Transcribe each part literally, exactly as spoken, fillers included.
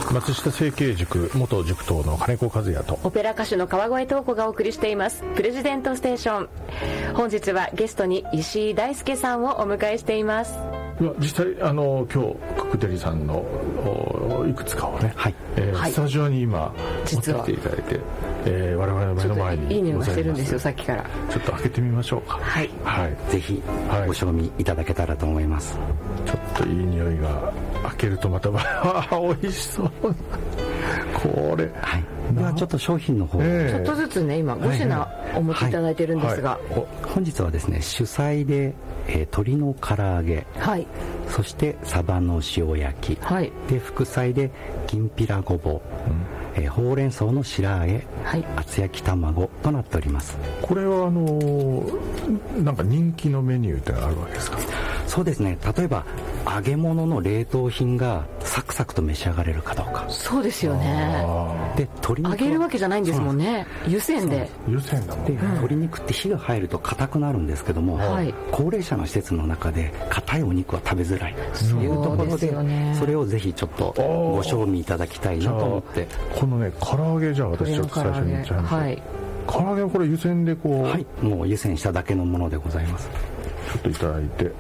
松下政経塾元塾頭の金子和也とオペラ歌手の川越東子がお送りしていますプレジデントステーション。本日はゲストに石井大輔さんをお迎えしています。 実際あの今日ククテリさんのいくつかをね、はいえーはい、スタジオに今持ってきていただいて、えー、我々の目の前にいい匂いがしてるんですよさっきから。 ちょっと開けてみましょうか。 はい、はい、ぜひご賞味いただけたらと思います、 はい、ちょっといい匂いが開けるとまた美味しそうこれ、 はい、ではちょっと商品の方、 えー、ちょっとずつね今ご品お持ちいただいてるんですが、はいはいはい、 本日はですね主菜で、えー、鶏の唐揚げ、はい、そしてサバの塩焼き、はい、で副菜できんぴらごぼう、うんえー、ほうれん草の白揚げ、はい、厚焼き卵となっております。 これはあのー、なんか人気のメニューってあるわけですか？ そうですね、例えば揚げ物の冷凍品がサクサクと召し上がれるかどうか。 そうですよね。 で鶏肉揚げるわけじゃないんですもんね。湯煎で湯煎だもん、 で、うん、鶏肉って火が入ると硬くなるんですけども、はい、高齢者の施設の中で硬いお肉は食べづらいというところ で, で、ね、それをぜひちょっとご賞味いただきたいなと思って。 このね唐揚げじゃあ私ちょっと最初に言っちゃいます、はい、唐揚げはこれ湯煎でこう、 はい、もう湯煎しただけのものでございます。 ちょっといただいて、ん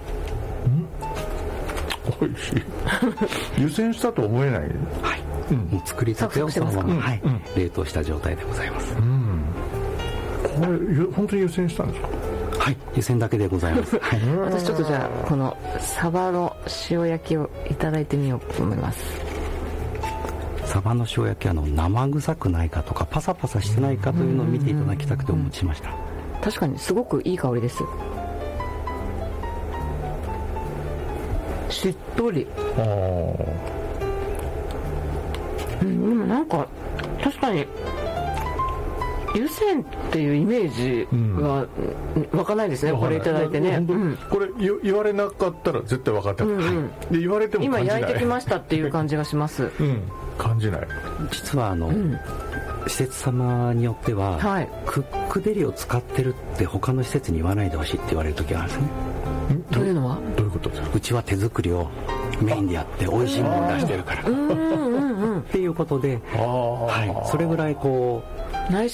美味しい湯煎したと思えない、 はい、うん、もう作りたてをそのまま、はい、うん、冷凍した状態でございます、うん、 これ本当に湯煎したんですか？ はい、湯煎だけでございます、はい、 私ちょっとじゃあこのサバの塩焼きをいただいてみようと思います。 サバの塩焼きはあの生臭くないかとかパサパサしてないかというのを見ていただきたくてお持ちしました。 確かにすごくいい香りです。しっとり。あ、うん、でもなんか確かに湯煎っていうイメージは湧かないですね、うん、これいただいてね、うん、 これ言われなかったら絶対分かった、うんうん、で言われても感じない。 今焼いてきましたっていう感じがします、うん、 感じない。 実はあの、うん、施設様によっては、はい、クックデリを使ってるって他の施設に言わないでほしいって言われる時があるんですね。 というのはどういうことですか？ うちは手作りをメインでやって美味しいものを出してるからっていうことで、はい、それぐらいこう内